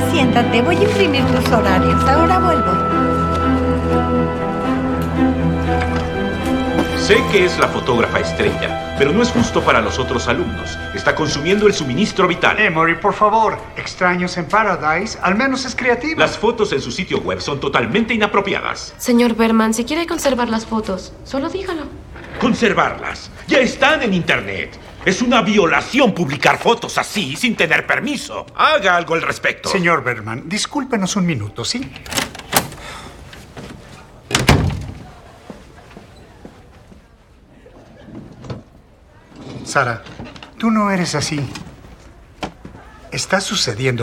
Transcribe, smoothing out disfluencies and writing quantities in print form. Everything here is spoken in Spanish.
siéntate. Voy a imprimir tus horarios. Ahora vuelvo. Sé que es la fotógrafa estrella, pero no es justo para los otros alumnos. Está consumiendo el suministro vital. Emory, por favor. Extraños en Paradise. Al menos es creativo. Las fotos en su sitio web son totalmente inapropiadas. Señor Berman, si quiere conservar las fotos, solo dígalo. Conservarlas. Ya están en internet. Es una violación publicar fotos así sin tener permiso. Haga algo al respecto. Señor Berman, discúlpenos un minuto, ¿sí? Sara, tú no eres así. Está sucediendo